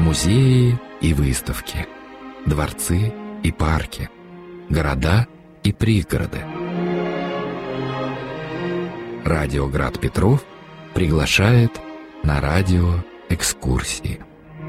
Музеи и выставки, дворцы и парки, города и пригороды. Радио Град Петров приглашает на радиоэкскурсии.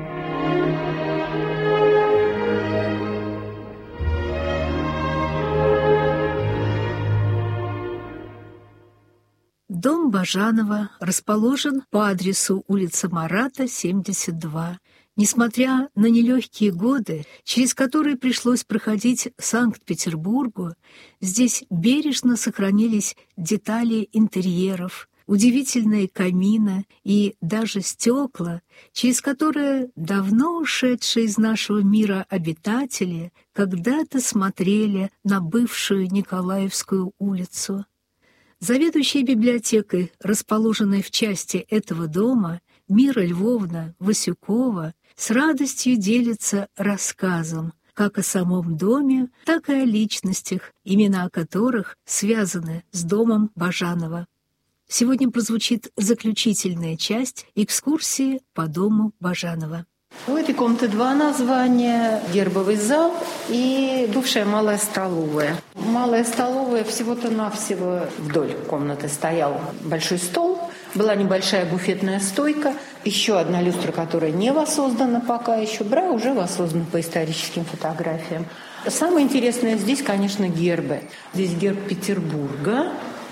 Дом Бажанова расположен по адресу улица Марата, 72. Несмотря на нелегкие годы, через которые пришлось проходить Санкт-Петербургу, здесь бережно сохранились детали интерьеров, удивительные камины и даже стекла, через которые давно ушедшие из нашего мира обитатели когда-то смотрели на бывшую Николаевскую улицу. Заведующая библиотекой, расположенной в части этого дома, Мира Львовна Васюкова, с радостью делится рассказом как о самом доме, так и о личностях, имена которых связаны с домом Бажанова. Сегодня прозвучит заключительная часть экскурсии по дому Бажанова. У этой комнаты два названия: гербовый зал и бывшая малая столовая. Малая столовая всего-то навсего вдоль комнаты стоял большой стол, была небольшая буфетная стойка, еще одна люстра, которая не воссоздана пока еще, бра уже воссоздана по историческим фотографиям. Самое интересное здесь, конечно, гербы. Здесь герб Петербурга,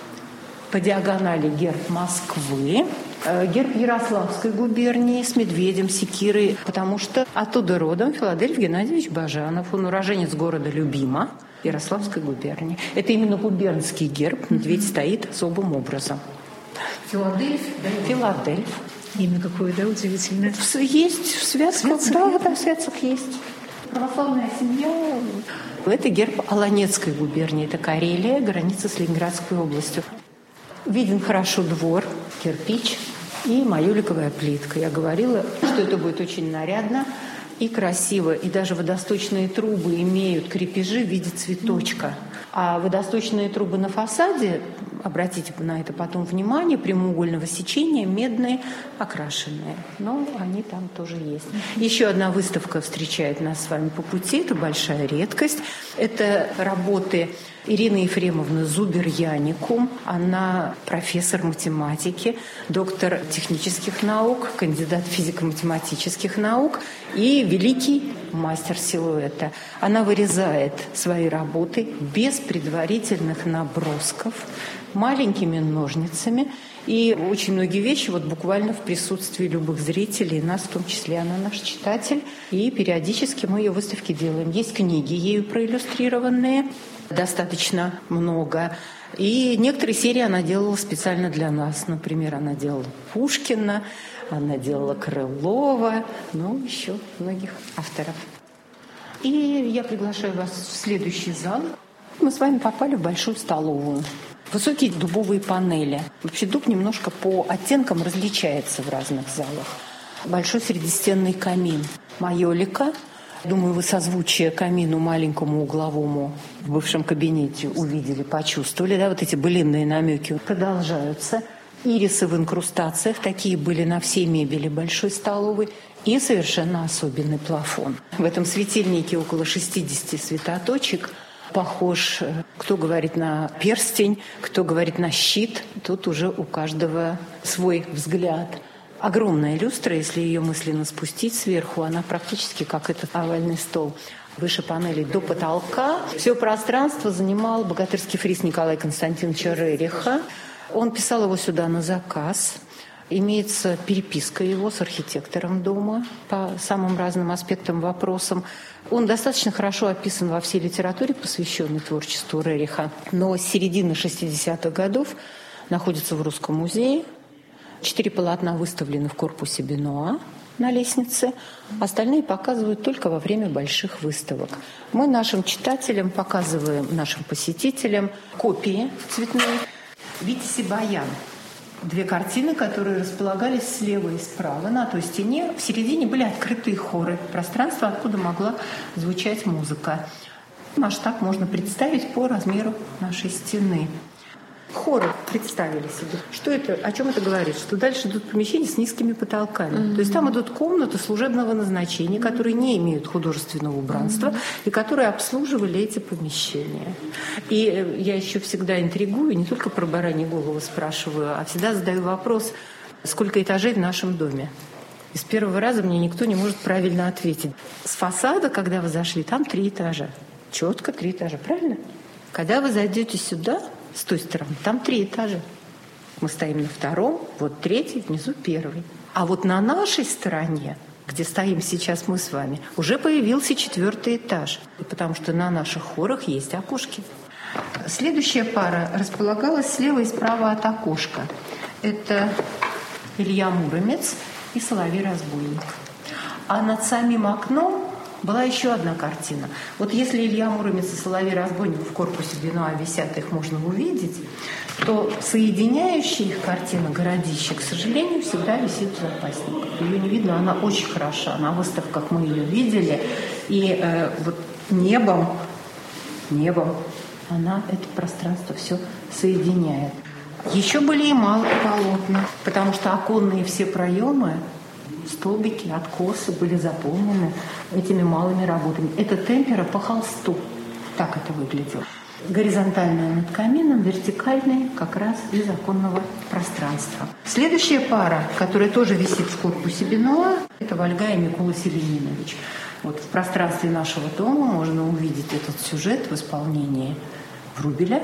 по диагонали герб Москвы, герб Ярославской губернии с медведем, секирой, потому что оттуда родом Филадельф Геннадьевич Бажанов. Он уроженец города Любима, Ярославской губернии. Это именно губернский герб, медведь стоит особым образом. Филадельф? Да, Филадельф. Имя какое, да, удивительное. Есть в связках, да, в связках есть. Православная семья. Это герб Аланецкой губернии, это Карелия, граница с Ленинградской областью. Виден хорошо двор, кирпич и майоликовая плитка. Я говорила, что это будет очень нарядно и красиво. И даже водосточные трубы имеют крепежи в виде цветочка. А водосточные трубы на фасаде, обратите на это потом внимание, прямоугольного сечения, медные, окрашенные. Но они там тоже есть. Еще одна выставка встречает нас с вами по пути. Это большая редкость. Это работы Ирины Ефремовны Зубер-Яникум. Она профессор математики, доктор технических наук, кандидат физико-математических наук и великий мастер силуэта. Она вырезает свои работы без предварительных набросков, маленькими ножницами. И очень многие вещи вот буквально в присутствии любых зрителей, нас в том числе, она наш читатель. И периодически мы ее выставки делаем. Есть книги ею проиллюстрированные, достаточно много. И некоторые серии она делала специально для нас. Например, она делала Пушкина, она делала Крылова, ну, еще многих авторов. И я приглашаю вас в следующий зал. Мы с вами попали в большую столовую. Высокие дубовые панели. Вообще дуб немножко по оттенкам различается в разных залах. Большой средистенный камин. Майолика. Думаю, вы созвучие камину маленькому угловому в бывшем кабинете увидели, почувствовали. Да, вот эти былинные намеки продолжаются. Ирисы в инкрустациях. Такие были на всей мебели большой столовой. И совершенно особенный плафон. В этом светильнике около 60 светоточек. Похож, кто говорит на перстень, кто говорит на щит. Тут уже у каждого свой взгляд. Огромная люстра, если ее мысленно спустить сверху, она практически как этот овальный стол. Выше панелей до потолка. Все пространство занимал богатырский фриз Николая Константиновича Рериха. Он писал его сюда на заказ. Имеется переписка его с архитектором дома по самым разным аспектам, вопросам. Он достаточно хорошо описан во всей литературе, посвященной творчеству Рериха. Но с середины 60-х годов находится в Русском музее. 4 полотна выставлены в корпусе Бенуа на лестнице. Остальные показывают только во время больших выставок. Мы нашим читателям показываем, нашим посетителям копии цветные. «Витязь и баян». 2 картины, которые располагались слева и справа на той стене. В середине были открытые хоры, пространство, откуда могла звучать музыка. Масштаб можно представить по размеру нашей стены. хоры представили себе. Что это, о чем это говорит? Что дальше идут помещения с низкими потолками. То есть там идут комнаты служебного назначения, которые не имеют художественного убранства и которые обслуживали эти помещения. И я еще всегда интригую, не только про баранью голову спрашиваю, а всегда задаю вопрос, сколько этажей в нашем доме. И с первого раза мне никто не может правильно ответить. С фасада, когда вы зашли, там 3 этажа. Четко 3 этажа, правильно? Когда вы зайдете сюда, с той стороны, там 3 этажа. Мы стоим на 2-м, вот 3-й, внизу 1-й. А вот на нашей стороне, где стоим сейчас мы с вами, уже появился 4-й этаж. Потому что на наших хорах есть окошки. Следующая пара располагалась слева и справа от окошка. Это Илья Муромец и Соловей-разбойник. А над самим окном была еще одна картина. Вот если Илья Муромец и Соловей-разбойник в корпусе Бенуа висят, их можно увидеть, то соединяющая их картина «Городище», к сожалению, всегда висит в запасниках. Ее не видно, она очень хороша. На выставках мы ее видели. И вот небом она это пространство все соединяет. Еще были и малые полотна, потому что оконные все проемы, столбики, откосы были заполнены этими малыми работами. Это темпера по холсту. Так это выглядело. Горизонтальная над камином, вертикальная как раз из оконного пространства. Следующая пара, которая тоже висит в корпусе Бенуа, это Вольга и Микола Селенинович. Вот в пространстве нашего дома можно увидеть этот сюжет в исполнении Врубеля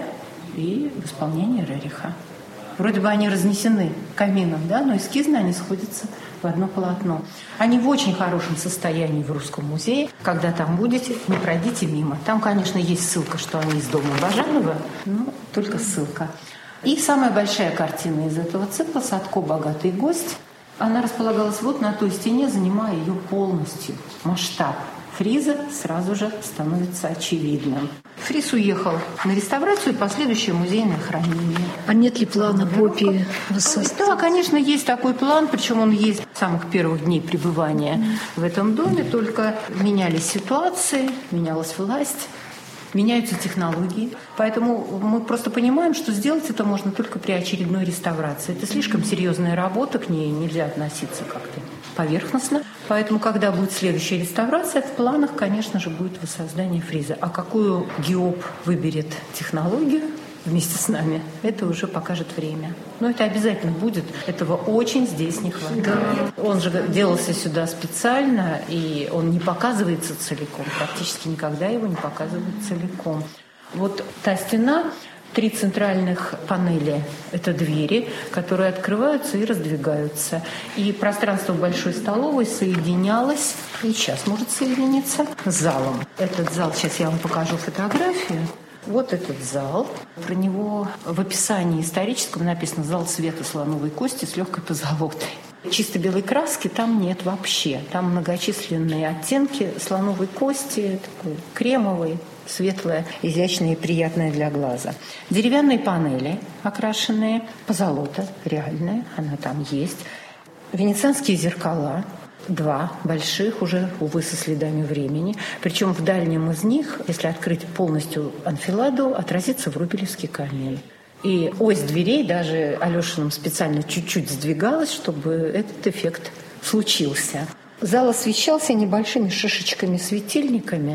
и в исполнении Рериха. Вроде бы они разнесены камином, да, но эскизно они сходятся в одно полотно. Они в очень хорошем состоянии в Русском музее. Когда там будете, не пройдите мимо. Там, конечно, есть ссылка, что они из дома Бажанова, но только ссылка. И самая большая картина из этого цикла «Садко. Богатый гость». Она располагалась вот на той стене, занимая ее полностью. Масштаб фриза сразу же становится очевидным. Фриз уехал на реставрацию и последующее музейное хранение. А нет ли плана копии воссоздать? Да, конечно, есть такой план, причем он есть с самых первых дней пребывания в этом доме, только менялись ситуации, менялась власть, меняются технологии. Поэтому мы просто понимаем, что сделать это можно только при очередной реставрации. Это слишком серьезная работа, к ней нельзя относиться как-то поверхностно. Поэтому, когда будет следующая реставрация, в планах, конечно же, будет воссоздание фриза. А какую ГИОП выберет технологию вместе с нами, это уже покажет время. Но это обязательно будет. Этого очень здесь не хватает. Да. Он же делался сюда специально, и он не показывается целиком. Практически никогда его не показывают целиком. Вот та стена, 3 центральных панели – это двери, которые открываются и раздвигаются. И пространство большой столовой соединялось, и сейчас может соединиться, с залом. Этот зал, сейчас я вам покажу фотографию. Вот этот зал. Про него в описании историческом написано «Зал света слоновой кости с легкой позолотой». Чисто белой краски там нет вообще. Там многочисленные оттенки слоновой кости, такой кремовый, светлая, изящная и приятная для глаза. Деревянные панели, окрашенные, позолота реальная, она там есть. Венецианские зеркала, 2 больших, уже, увы, со следами времени. Причем в дальнем из них, если открыть полностью анфиладу, отразится врубелевский камин. И ось дверей даже Алешиным специально чуть-чуть сдвигалась, чтобы этот эффект случился. Зал освещался небольшими шишечками-светильниками.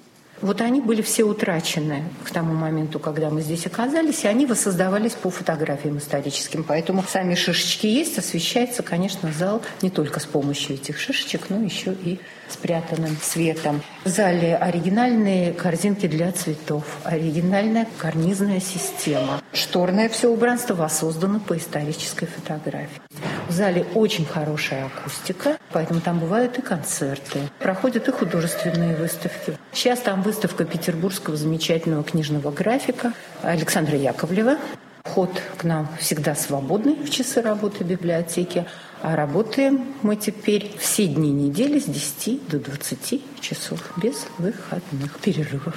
Вот они были все утрачены к тому моменту, когда мы здесь оказались, и они воссоздавались по фотографиям историческим. Поэтому сами шишечки есть, освещается, конечно, зал не только с помощью этих шишечек, но еще и спрятанным светом. В зале оригинальные корзинки для цветов, оригинальная карнизная система. Шторное все убранство воссоздано по исторической фотографии. В зале очень хорошая акустика, поэтому там бывают и концерты, проходят и художественные выставки. Сейчас там выставка петербургского замечательного книжного графика Александра Яковлева. Вход к нам всегда свободный в часы работы библиотеки, а работаем мы теперь все дни недели с 10 до 20 часов без выходных перерывов.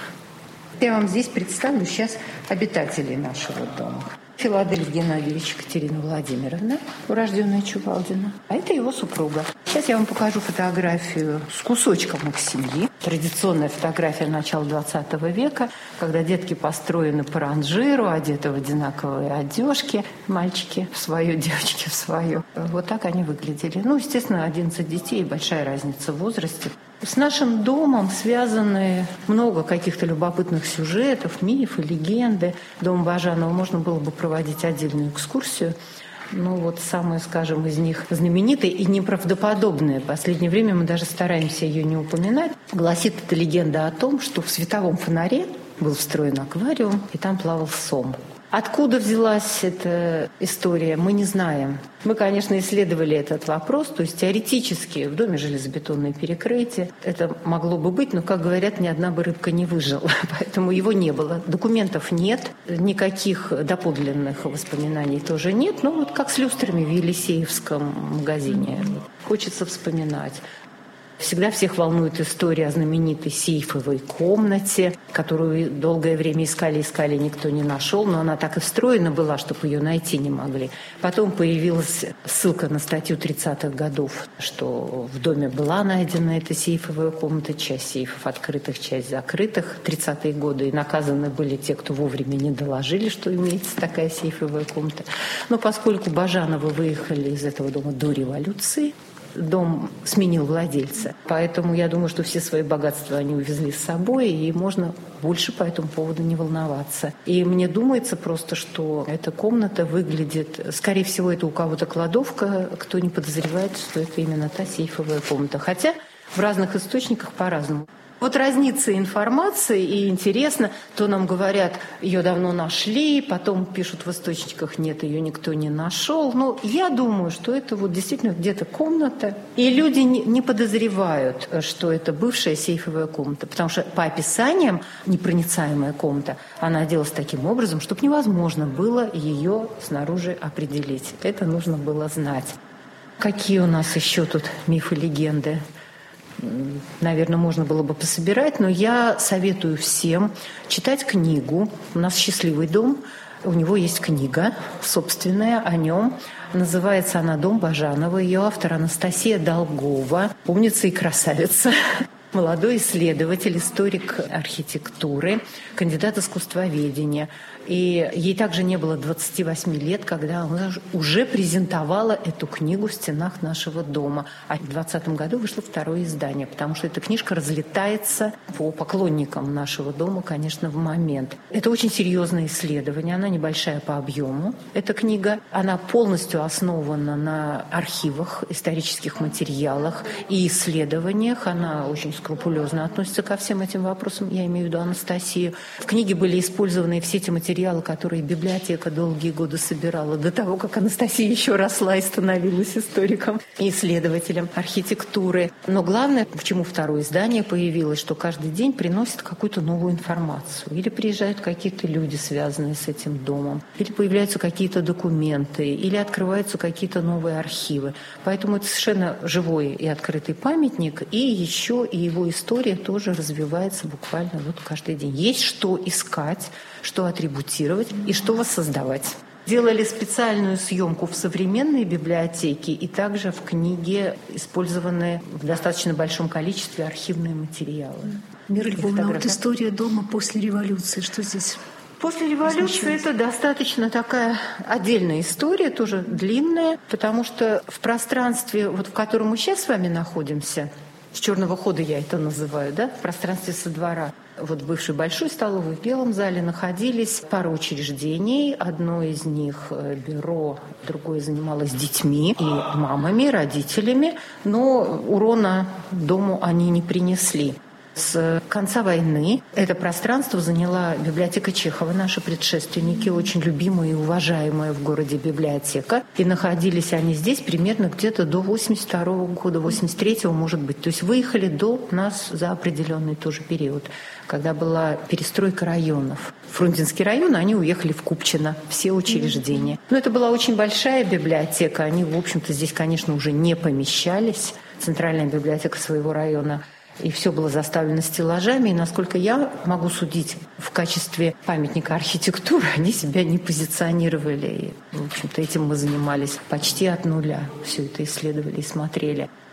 Я вам здесь представлю сейчас обитателей нашего дома. Филадельф Геннадьевич, Екатерина Владимировна, урожденная Чувалдина, а это его супруга. Сейчас я вам покажу фотографию с кусочком их семьи. Традиционная фотография начала 20 века, когда детки построены по ранжиру, одеты в одинаковые одежки, мальчики в свою, девочки в свою. Вот так они выглядели. Ну, естественно, 11 детей, большая разница в возрасте. С нашим домом связаны много каких-то любопытных сюжетов, мифы, легенды. Дом Бажанова можно было бы проводить отдельную экскурсию. Ну вот самое, скажем, из них знаменитое и неправдоподобное. В последнее время мы даже стараемся ее не упоминать. Гласит эта легенда о том, что в световом фонаре был встроен аквариум, и там плавал сом. Откуда взялась эта история, мы не знаем. Мы, конечно, исследовали этот вопрос, то есть теоретически в доме железобетонное перекрытие. Это могло бы быть, но, как говорят, ни одна бы рыбка не выжила, поэтому его не было. Документов нет, никаких доподлинных воспоминаний тоже нет. Ну вот как с люстрами в Елисеевском магазине. Хочется вспоминать. Всегда всех волнует история о знаменитой сейфовой комнате, которую долгое время искали, никто не нашел, но она так и встроена была, чтобы ее найти не могли. Потом появилась ссылка на статью 30-х годов, что в доме была найдена эта сейфовая комната, часть сейфов открытых, часть закрытых. 30-е годы, и наказаны были те, кто вовремя не доложили, что имеется такая сейфовая комната. Но поскольку Бажановы выехали из этого дома до революции, дом сменил владельца. Поэтому я думаю, что все свои богатства они увезли с собой, и можно больше по этому поводу не волноваться. И мне думается просто, что эта комната выглядит... Скорее всего, это у кого-то кладовка, кто не подозревает, что это именно та сейфовая комната. Хотя в разных источниках по-разному. Вот разница информации, и интересно, то нам говорят, ее давно нашли, потом пишут в источниках, нет, ее никто не нашел. Но я думаю, что это вот действительно где-то комната, и люди не подозревают, что это бывшая сейфовая комната, потому что по описаниям непроницаемая комната, она делалась таким образом, чтобы невозможно было ее снаружи определить. Это нужно было знать. Какие у нас еще тут мифы, легенды? Наверное, можно было бы пособирать, но я советую всем читать книгу. У нас «Счастливый дом», у него есть книга собственная о нем. Называется она «Дом Бажанова». Ее автор Анастасия Долгова, умница и красавица. Молодой исследователь, историк архитектуры, кандидат искусствоведения. И ей также не было 28 лет, когда она уже презентовала эту книгу в стенах нашего дома. А в 2020 году вышло второе издание, потому что эта книжка разлетается по поклонникам нашего дома, конечно, в момент. Это очень серьезное исследование, она небольшая по объему. Эта книга, она полностью основана на архивах, исторических материалах и исследованиях. Она очень скрупулезно относится ко всем этим вопросам, я имею в виду Анастасию. В книге были использованы все те материалы, которые библиотека долгие годы собирала до того, как Анастасия еще росла и становилась историком и исследователем архитектуры. Но главное, почему второе издание появилось, что каждый день приносит какую-то новую информацию. Или приезжают какие-то люди, связанные с этим домом, или появляются какие-то документы, или открываются какие-то новые архивы. Поэтому это совершенно живой и открытый памятник, и еще и его история тоже развивается буквально вот каждый день. Есть что искать, что атрибутировать и что воссоздавать. Делали специальную съемку в современной библиотеке и также в книге использованы в достаточно большом количестве архивные материалы. Мира Львовна, вот история дома после революции, что здесь? После революции это достаточно такая отдельная история, тоже длинная, потому что в пространстве, вот в котором мы сейчас с вами находимся, с черного хода я это называю, да, в пространстве со двора, вот в бывшей большой столовой в Белом зале находились пара учреждений. Одно из них бюро, другое занималось детьми и мамами, родителями, но урона дому они не принесли. С конца войны это пространство заняла библиотека Чехова, наши предшественники, очень любимая и уважаемая в городе библиотека. И находились они здесь примерно где-то до 82 года, 83-го, может быть. То есть выехали до нас за определенный тоже период, когда была перестройка районов. Фрунзенский район, они уехали в Купчино, все учреждения. Но это была очень большая библиотека, они, в общем-то, здесь, конечно, уже не помещались. Центральная библиотека своего района. И все было заставлено стеллажами. И, насколько я могу судить, в качестве памятника архитектуры они себя не позиционировали. И, в общем-то, этим мы занимались почти от нуля. Все это исследовали и смотрели.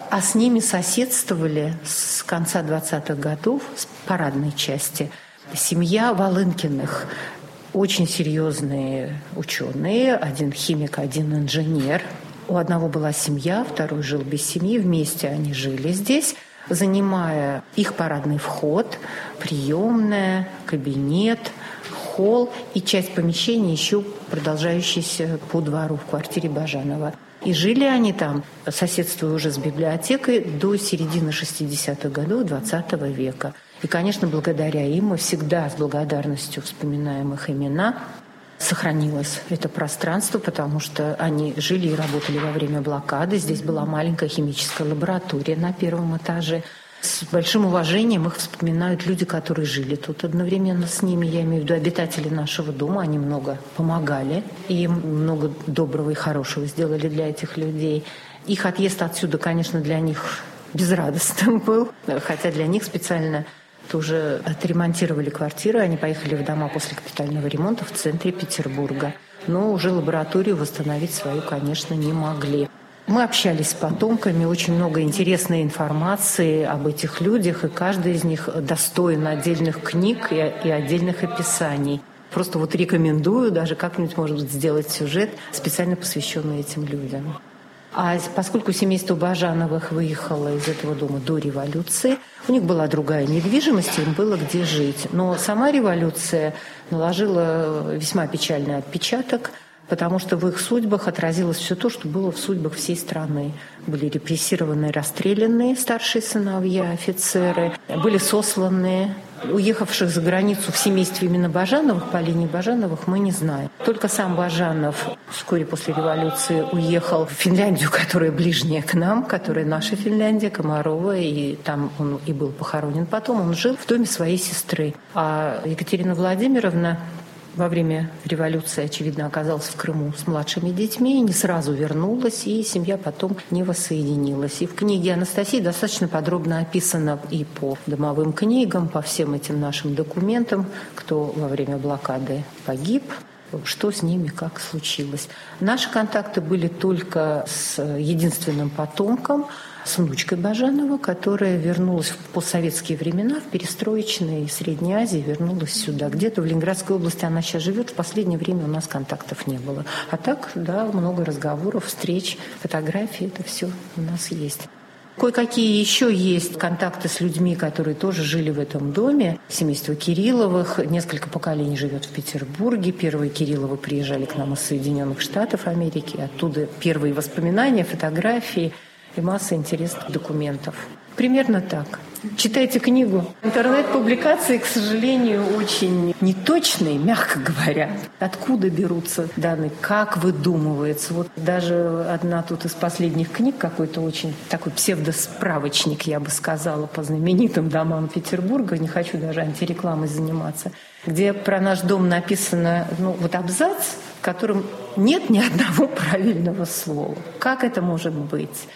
А с ними соседствовали с конца 20-х годов, с парадной части, семья Волынкиных. Очень серьезные ученые, один химик, один инженер. У одного была семья, второй жил без семьи, вместе они жили здесь, занимая их парадный вход, приемная, кабинет, холл и часть помещения, еще продолжающаяся по двору в квартире Бажанова. И жили они там, соседствуя уже с библиотекой, до середины 60-х годов XX века. И, конечно, благодаря им мы всегда с благодарностью вспоминаем их имена. Сохранилось это пространство, потому что они жили и работали во время блокады. Здесь была маленькая химическая лаборатория на первом этаже. С большим уважением их вспоминают люди, которые жили тут одновременно с ними. Я имею в виду обитатели нашего дома. Они много помогали и много доброго и хорошего сделали для этих людей. Их отъезд отсюда, конечно, для них безрадостным был, хотя для них специально тоже отремонтировали квартиры. Они поехали в дома после капитального ремонта в центре Петербурга. Но уже лабораторию восстановить свою, конечно, не могли. Мы общались с потомками, очень много интересной информации об этих людях, и каждый из них достоин отдельных книг и отдельных описаний. Просто вот рекомендую даже как-нибудь, может быть, сделать сюжет, специально посвященный этим людям. А поскольку семейство Бажановых выехало из этого дома до революции, у них была другая недвижимость, им было где жить. Но сама революция наложила весьма печальный отпечаток, потому что в их судьбах отразилось все то, что было в судьбах всей страны. Были репрессированы, расстрелянные старшие сыновья, офицеры, были сосланные. Уехавших за границу в семействе именно Бажановых, по линии Бажановых, мы не знаем. Только сам Бажанов вскоре после революции уехал в Финляндию, которая ближняя к нам, которая наша Финляндия, Комарова, и там он и был похоронен. Потом он жил в доме своей сестры. А Екатерина Владимировна во время революции, очевидно, оказалась в Крыму с младшими детьми, не сразу вернулась, и семья потом не воссоединилась. И в книге Анастасии достаточно подробно описано и по домовым книгам, по всем этим нашим документам, кто во время блокады погиб, что с ними, как случилось. Наши контакты были только с единственным потомком, с внучкой Бажанова, которая вернулась в постсоветские времена, в перестроечной Средней Азии, вернулась сюда. Где-то в Ленинградской области она сейчас живет. В последнее время у нас контактов не было. А так, да, много разговоров, встреч, фотографий, это все у нас есть. Кое-какие еще есть контакты с людьми, которые тоже жили в этом доме. Семейство Кирилловых, несколько поколений живет в Петербурге. Первые Кирилловы приезжали к нам из Соединенных Штатов Америки. Оттуда первые воспоминания, фотографии и масса интересных документов. Примерно так. Читайте книгу. Интернет-публикации, к сожалению, очень неточные, мягко говоря. Откуда берутся данные, как выдумывается. Вот даже одна тут из последних книг, какой-то очень такой псевдосправочник, я бы сказала, по знаменитым домам Петербурга, не хочу даже антирекламой заниматься, где про наш дом написано, вот абзац, в котором нет ни одного правильного слова. Как это может быть?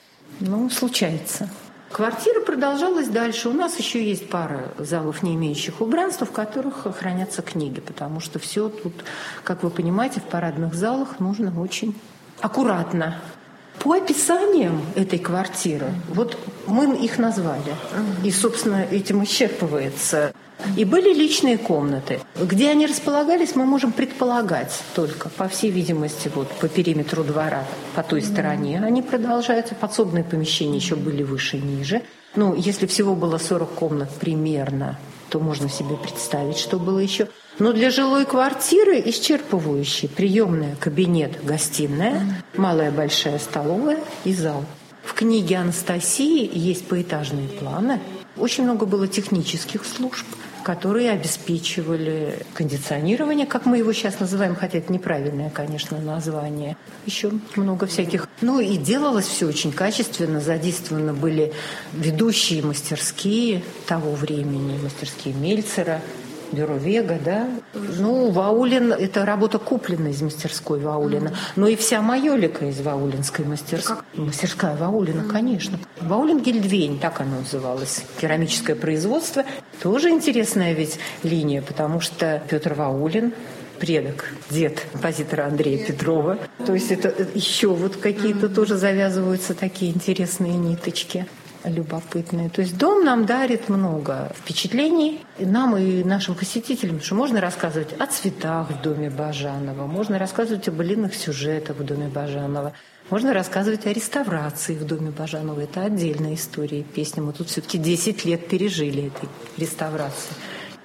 Случается. Квартира продолжалась дальше. У нас еще есть пара залов, не имеющих убранства, в которых хранятся книги, потому что все тут, как вы понимаете, в парадных залах нужно очень аккуратно. По описаниям этой квартиры, вот мы их назвали, и, собственно, этим исчерпывается. И были личные комнаты. Где они располагались, мы можем предполагать только. По всей видимости, вот по периметру двора, по той стороне они продолжаются. Подсобные помещения еще были выше и ниже. Если всего было 40 комнат примерно, то можно себе представить, что было еще. Но для жилой квартиры исчерпывающие: приемная, кабинет, гостиная, малая большая столовая и зал. В книге Анастасии есть поэтажные планы. Очень много было технических служб, которые обеспечивали кондиционирование, как мы его сейчас называем, хотя это неправильное, конечно, название. Еще много всяких. И делалось все очень качественно. Задействованы были ведущие мастерские того времени, мастерские Мельцера, бюро Вега, да. Ваулин – это работа куплена из мастерской Ваулина. Но и вся майолика из ваулинской мастерской. Мастерская Ваулина, конечно. Ваулин-Гельдвейн, так оно называлось. Керамическое производство. Тоже интересная ведь линия, потому что Петр Ваулин предок, дед композитора Андрея Петрова. То есть это еще вот какие-то тоже завязываются такие интересные ниточки. Любопытные. То есть дом нам дарит много впечатлений, и нам и нашим посетителям, что можно рассказывать о цветах в доме Бажанова, можно рассказывать о былинных сюжетах в доме Бажанова, можно рассказывать о реставрации в доме Бажанова. Это отдельная история и песня. Мы тут все-таки 10 лет пережили этой реставрации.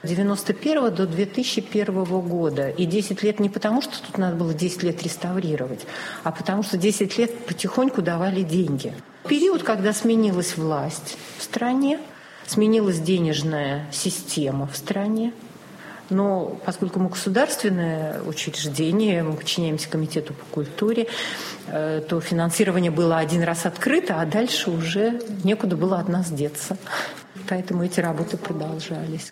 1991 до 2001 года. И 10 лет не потому, что тут надо было 10 лет реставрировать, а потому что 10 лет потихоньку давали деньги. Период, когда сменилась власть в стране, сменилась денежная система в стране. Но поскольку мы государственное учреждение, мы подчиняемся Комитету по культуре, то финансирование было один раз открыто, а дальше уже некуда было от нас деться. Поэтому эти работы продолжались.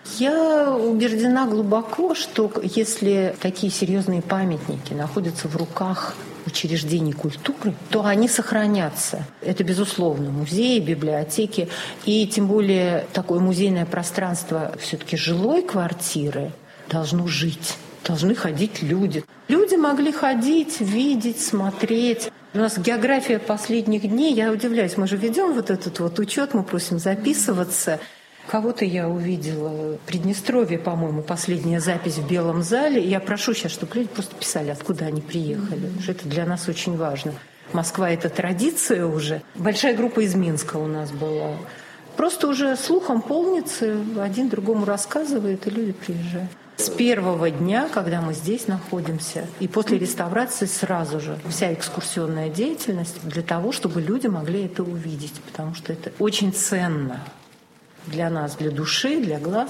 Я убеждена глубоко, что если такие серьезные памятники находятся в руках учреждений культуры, то они сохранятся. Это, безусловно, музеи, библиотеки. И тем более такое музейное пространство все-таки жилой квартиры должно жить. Должны ходить люди. Люди могли ходить, видеть, смотреть. У нас география последних дней, я удивляюсь, мы же ведем вот этот вот учет, мы просим записываться. Кого-то я увидела в Приднестровье, по-моему, последняя запись в Белом зале. И я прошу сейчас, чтобы люди просто писали, откуда они приехали. Потому что это для нас очень важно. Москва – это традиция уже. Большая группа из Минска у нас была. Просто уже слухом полнится, один другому рассказывает, и люди приезжают. С первого дня, когда мы здесь находимся, и после реставрации сразу же вся экскурсионная деятельность для того, чтобы люди могли это увидеть. Потому что это очень ценно. Для нас, для души, для глаз.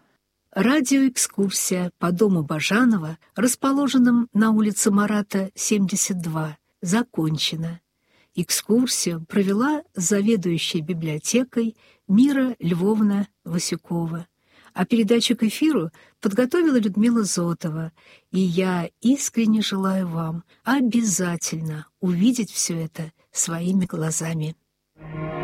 Радиоэкскурсия по дому Бажанова, расположенном на улице Марата, 72, закончена. Экскурсию провела заведующая библиотекой Мира Львовна Васюкова. А передачу к эфиру подготовила Людмила Зотова. И я искренне желаю вам обязательно увидеть все это своими глазами.